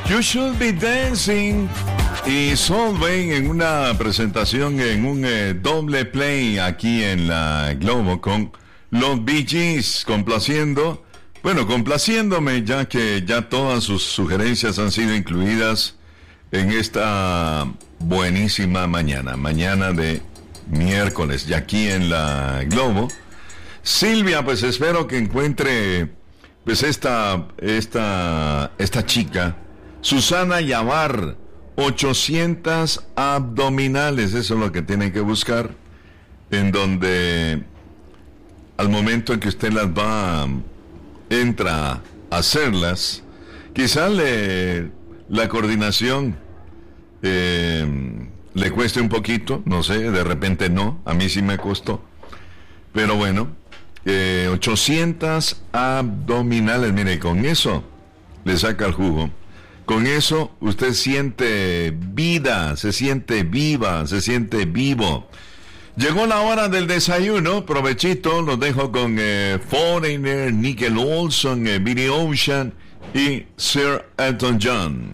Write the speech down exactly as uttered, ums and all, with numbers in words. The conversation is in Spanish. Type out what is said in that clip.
You Should Be Dancing y Solveig en una presentación en un eh, doble play aquí en la Globo con los Bee Gees, complaciendo, bueno, complaciéndome ya que ya todas sus sugerencias han sido incluidas en esta buenísima mañana, mañana de miércoles, y aquí en la Globo. Silvia, pues espero que encuentre pues esta, esta, esta chica, Susana Yavar, ochocientas abdominales, eso es lo que tienen que buscar, en donde al momento en que usted las va, entra a hacerlas, quizá le, la coordinación eh, le cueste un poquito, no sé, de repente no, a mí sí me costó, pero bueno, eh, ochocientas abdominales, mire, con eso le saca el jugo. Con eso usted siente vida, se siente viva, se siente vivo. Llegó la hora del desayuno, provechito, los dejo con eh, Foreigner, Nickel Olson, eh, Billy Ocean y Sir Elton John.